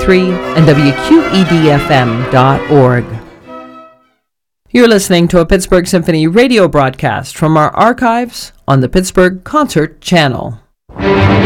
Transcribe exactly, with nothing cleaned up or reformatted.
three and W Q E D F M dot org. You're listening to a Pittsburgh Symphony radio broadcast from our archives on the Pittsburgh Concert Channel.